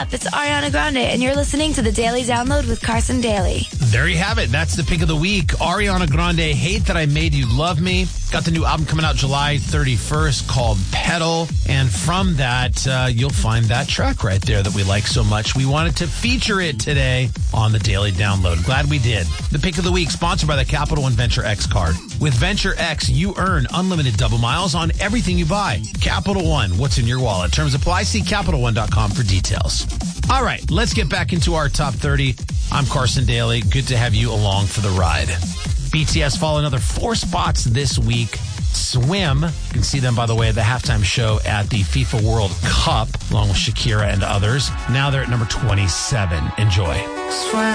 up? It's Ariana Grande, and you're listening to the Daily Download with Carson Daly. There you have it. That's the pick of the week. Ariana Grande, Hate That I Made You Love Me. Got the new album coming out July 31st called Pedal. And from that, you'll find that track right there that we like so much. We wanted to feature it today on the Daily Download. Glad we did. The pick of the week, sponsored by the Capital One Venture X card. With Venture X, you earn unlimited double miles on everything you buy. Capital One, what's in your wallet? Terms apply. See CapitalOne.com for details. All right, let's get back into our top 30. I'm Carson Daly. Good to have you along for the ride. BTS fall another 4 spots this week. Swim, you can see them, by the way, at the halftime show at the FIFA World Cup, along with Shakira and others. Now they're at number 27. Enjoy.